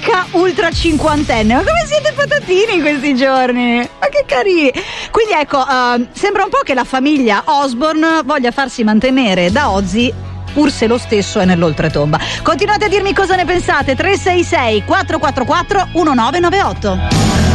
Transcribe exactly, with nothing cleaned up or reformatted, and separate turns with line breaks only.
amica ultra cinquantenne. Ma come siete patatini questi giorni? Ma che carini. Quindi ecco, uh, sembra un po' che la famiglia Osborne voglia farsi mantenere da Ozzy, pur se lo stesso è nell'oltretomba. Continuate a dirmi cosa ne pensate. Tre sei sei quattro quattro quattro uno nove nove otto.